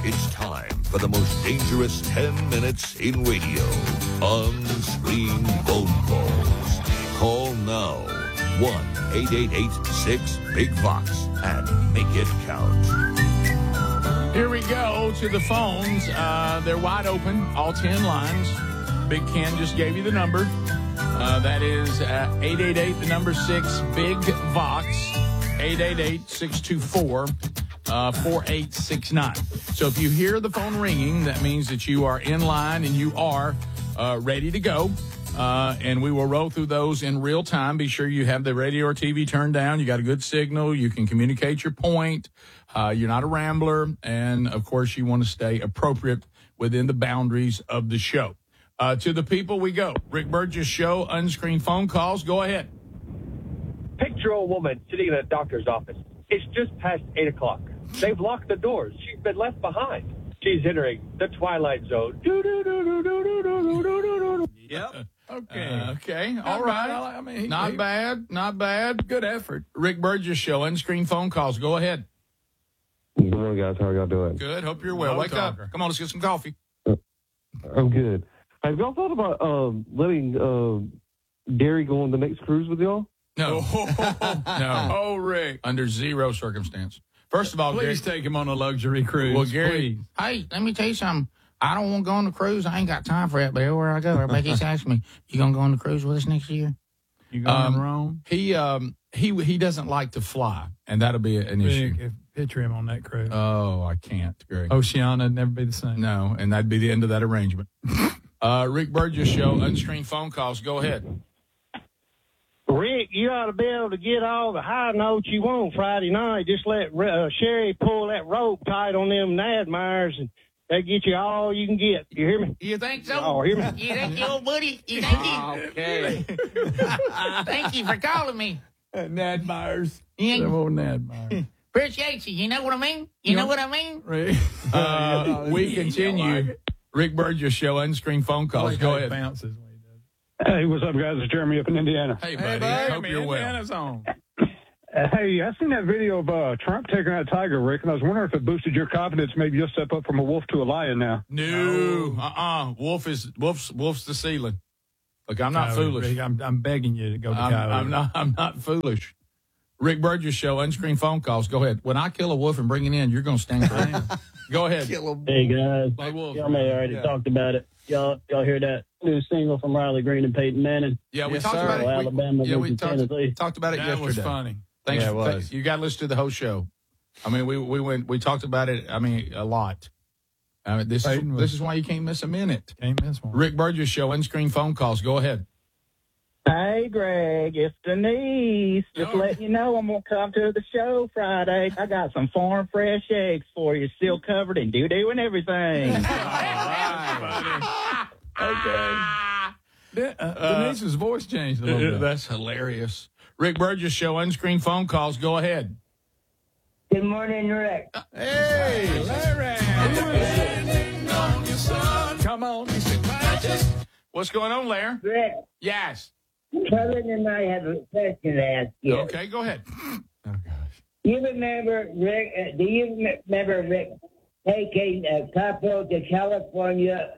It's time for the most dangerous 10 minutes in radio. On-screen phone calls. Call now. 1-888-6-BIG-VOX and make it count. Here we go to the phones. They're wide open, all 10 lines. Big Ken just gave you the number. That is 888, the number 6-BIG-VOX, 888-624-4869. So if you hear the phone ringing, that means that you are in line and you are ready to go. And we will roll through those in real time. Be sure you have the radio or TV turned down. You got a good signal. You can communicate your point. You're not a rambler. And, of course, you want to stay appropriate within the boundaries of the show. To the people we go. Rick Burgess Show, unscreened phone calls. Go ahead. Picture a woman sitting in a doctor's office. It's just past 8 o'clock. They've locked the doors. She's been left behind. She's entering the twilight zone. Yep. Okay. All right. Not bad. Good effort. Rick Burgess Show, unscreened phone calls. Go ahead. Good morning, guys. How are y'all doing? Good. Hope you're well. Wake up. Come on, let's get some coffee. I'm good. Have y'all thought about letting Gary go on the next cruise with y'all? No. No. Oh, Rick. Under zero circumstance. First of all, Please take him on a luxury cruise. Well, Gary, please. Hey, let me tell you something. I don't want to go on the cruise. I ain't got time for that, but everywhere I go, everybody keeps asking me, you going to go on the cruise with us next year? You going to Rome? he doesn't like to fly, and that'll be an issue. Rick, picture him on that cruise. Oh, I can't, Greg. Oceana would never be the same. No, and that'd be the end of that arrangement. Rick Burgess Show, unscreened phone calls. Go ahead. Rick, you ought to be able to get all the high notes you want Friday night. Just let Sherry pull that rope tight on them Nadmires, and they get you all you can get. You hear me? You think so? Oh, hear me? You think you, old buddy? You think you? Okay. Thank you for calling me. Nadmires. Yeah. Them old Nadmires. Appreciate you. You know what I mean? You know what I mean? Rick. We continue. Rick Burgess Show, unscreened phone calls. Go ahead. Bounces when he does. Hey, what's up, guys? It's Jeremy up in Indiana. Hey, buddy. Hope you're well. Indiana's on. Hey, I seen that video of Trump taking out Tiger, Rick, and I was wondering if it boosted your confidence. Maybe you'll step up from a wolf to a lion now. No. Wolf's the ceiling. Look, I'm not foolish. Rick, I'm begging you to go to Coyote. I'm not foolish. Rick Burgess Show, unscreened phone calls. Go ahead. When I kill a wolf and bring it in, you're going to stand for it. Go ahead. Hey, guys. Y'all may have already talked about it. Y'all hear that new single from Riley Green and Peyton Manning? Yeah, we Yes, talked sir. about it. Alabama We versus Tennessee. talked about it That yesterday. was funny. Thanks. Yeah, it was. You got to listen to the whole show. I mean, we talked about it. I mean, a lot. I mean, this is why you can't miss a minute. Can't miss one. Rick Burgess Show, unscreened phone calls. Go ahead. Hey, Greg, it's Denise. Just letting you know I'm going to come to the show Friday. I got some farm fresh eggs for you, still covered in doo-doo and everything. Okay. Denise's voice changed a little bit. That's hilarious. Rick Burgess Show, unscreened phone calls. Go ahead. Good morning, Rick. Hey, Larry. Come on. What's going on, Larry? Rick, Yes. Kevin and I have a question to ask you. Okay, go ahead. You remember, Rick, do you remember Rick taking a couple to California?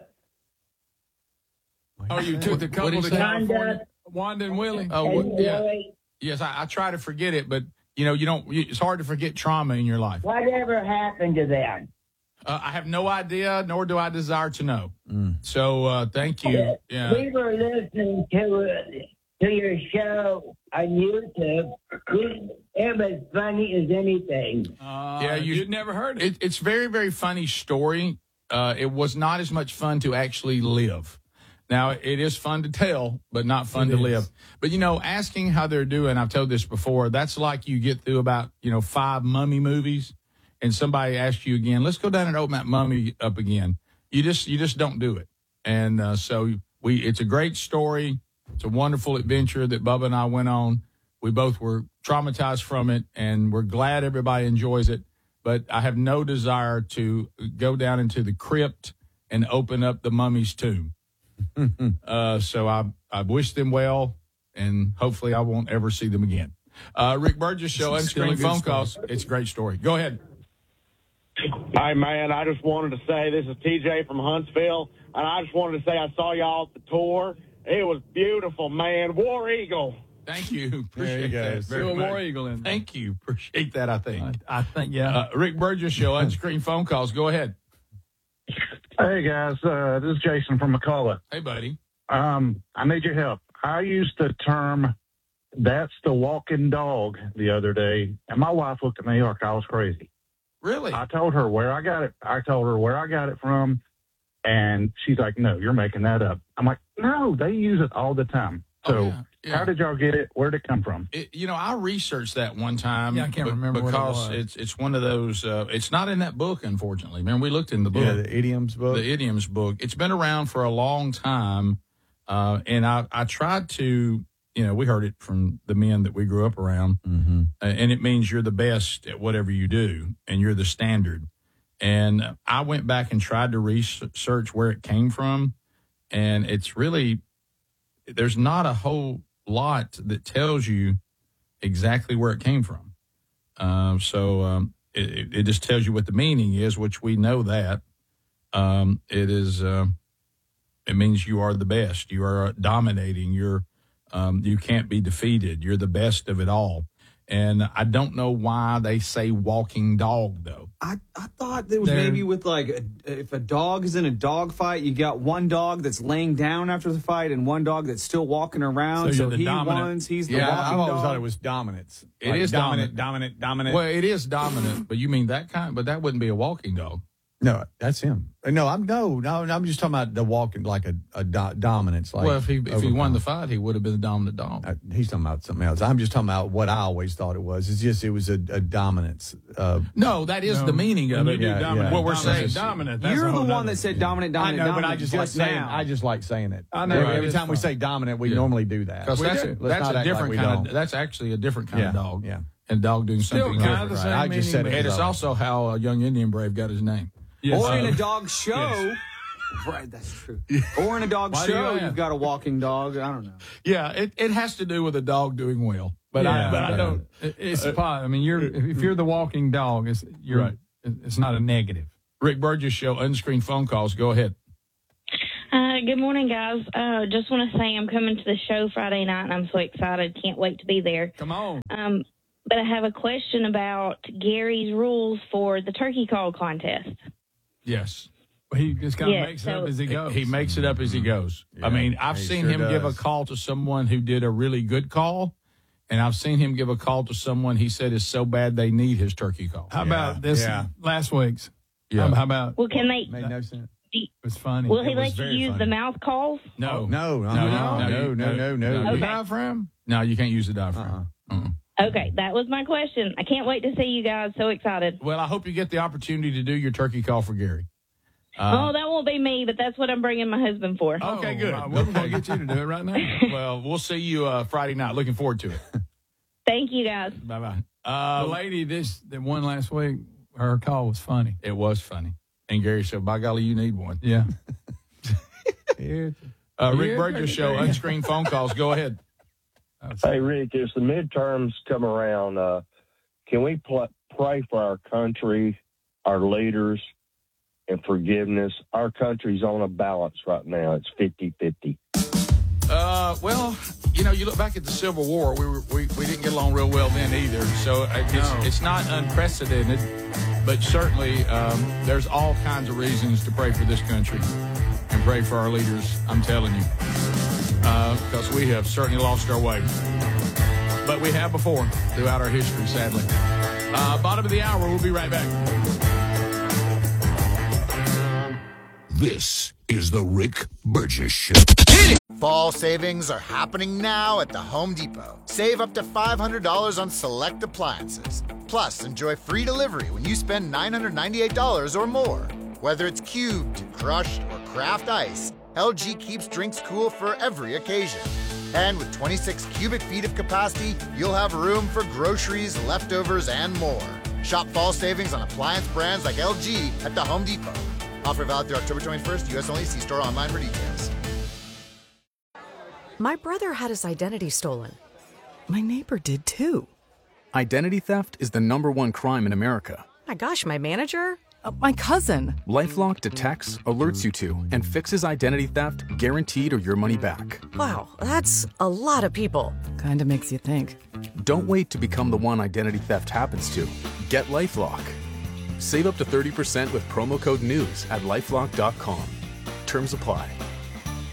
Oh, you took the couple to California? Wanda and Willie? Oh, And yeah. Willie? Yes, I try to forget it, but, you don't, it's hard to forget trauma in your life. Whatever happened to them? I have no idea, nor do I desire to know. So, thank you. Yeah. We were listening to your show on YouTube. It was funny as anything. Yeah, you'd never heard it. It's very, very funny story. It was not as much fun to actually live. Now, it is fun to tell, but not fun to live. But, asking how they're doing, I've told this before, that's like you get through about, 5 mummy movies, and somebody asks you again, let's go down and open that mummy up again. You just don't do it. And so it's a great story. It's a wonderful adventure that Bubba and I went on. We both were traumatized from it, and we're glad everybody enjoys it. But I have no desire to go down into the crypt and open up the mummy's tomb. So I wish them well, and hopefully I won't ever see them again. Rick Burgess Show, unscreened phone calls. It's a great story. Go ahead. Hey, man, I just wanted to say this is TJ from Huntsville, and I just wanted to say I saw y'all at the tour. It was beautiful, man. War Eagle. Thank you. Appreciate There you that. go. Very Still a much. War Eagle in there. Thank you. Appreciate that, I think. I think, yeah. Rick Burgess Show, unscreened phone calls. Go ahead. Hey, guys. This is Jason from McCullough. Hey, buddy. I need your help. I used the term, that's the walking dog, the other day, and my wife looked at me like I was crazy. Really? I told her where I got it. I told her where I got it from, and she's like, no, you're making that up. I'm like, no, they use it all the time. So how did y'all get it? Where did it come from? I researched that one time. Yeah, I can't remember what it because was. it's one of those. It's not in that book, unfortunately. Man, we looked in the book. Yeah, the idioms book. The idioms book. It's been around for a long time, and I tried to. We heard it from the men that we grew up around, and it means you're the best at whatever you do, and you're the standard. And I went back and tried to research where it came from, and it's really there's not a whole lot that tells you exactly where it came from. It just tells you what the meaning is, which we know that. It means you are the best. You are dominating. You can't be defeated. You're the best of it all. And I don't know why they say walking dog, though. I thought there was maybe with if a dog is in a dog fight, you got one dog that's laying down after the fight and one dog that's still walking around. So he wins. He's the walking dog. I always thought it was dominance. It is dominant. Well, it is dominant, but you mean that kind? But that wouldn't be a walking dog. No, that's him. No, I'm just talking about the walking like a dominance. Like if he won the fight, he would have been the dominant dog. He's talking about something else. I'm just talking about what I always thought it was. It was a dominance. No, that is the meaning of it. What we're saying, dominant. You're the one that said dominant. I know, but I just like saying it. I know. Every time we say dominant, we normally do that. Because that's a different kind of. That's actually a different kind of dog. Yeah, and dog doing something kind of the same. I just said it. And it's also how a young Indian brave got his name. Yes. Or in a dog show. Yes. Right, that's true. Or in a dog show, you've got a walking dog. I don't know. Yeah, it has to do with a dog doing well. But I don't. It's I mean, if you're the walking dog, it's not a negative. Rick Burgess Show, unscreened phone calls. Go ahead. Good morning, guys. Just want to say I'm coming to the show Friday night, and I'm so excited. Can't wait to be there. Come on. But I have a question about Gary's rules for the turkey call contest. Yes. He just kind of makes it up as he goes. He makes it up as he goes. Yeah, I mean, I've seen him give a call to someone who did a really good call, and I've seen him give a call to someone he said is so bad they need his turkey call. How about this last week's? Yeah. How about? Well, can they? Made no sense. It was funny. Will he let you use the mouth calls? No. No. The diaphragm? No, you can't use the diaphragm. Okay, that was my question. I can't wait to see you guys. So excited. Well, I hope you get the opportunity to do your turkey call for Gary. That won't be me, but that's what I'm bringing my husband for. Okay, good. We're going to get you to do it right now. Well, we'll see you Friday night. Looking forward to it. Thank you, guys. Bye-bye. The lady that won last week, her call was funny. It was funny. And Gary said, by golly, you need one. Yeah. Rick Burgess Show, unscreened phone calls. Go ahead. Hey, Rick, as the midterms come around, can we pray for our country, our leaders, and forgiveness? Our country's on a balance right now. It's 50-50. Well, you look back at the Civil War, we didn't get along real well then either. So it's not unprecedented, but certainly there's all kinds of reasons to pray for this country and pray for our leaders, I'm telling you. Because we have certainly lost our way. But we have before throughout our history, sadly. Bottom of the hour, we'll be right back. This is the Rick Burgess Show. Fall savings are happening now at the Home Depot. Save up to $500 on select appliances. Plus, enjoy free delivery when you spend $998 or more. Whether it's cubed, crushed, or craft ice, LG keeps drinks cool for every occasion. And with 26 cubic feet of capacity, you'll have room for groceries, leftovers, and more. Shop fall savings on appliance brands like LG at the Home Depot. Offer valid through October 21st, U.S. only. See store online for details. My brother had his identity stolen. My neighbor did too. Identity theft is the #1 crime in America. My gosh, my manager? My cousin. LifeLock detects, alerts you to, and fixes identity theft guaranteed or your money back. Wow, that's a lot of people. Kinda makes you think. Don't wait to become the one identity theft happens to. Get LifeLock. Save up to 30% with promo code NEWS at LifeLock.com. Terms apply.